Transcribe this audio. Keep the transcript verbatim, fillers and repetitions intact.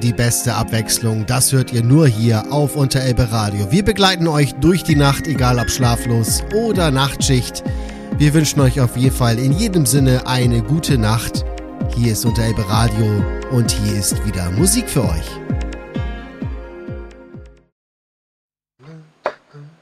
Die beste Abwechslung, das hört ihr nur hier auf Unterelbe Radio. Wir begleiten euch durch die Nacht, egal ob schlaflos oder Nachtschicht. Wir wünschen euch auf jeden Fall in jedem Sinne eine gute Nacht. Hier ist Unterelbe Radio und hier ist wieder Musik für euch.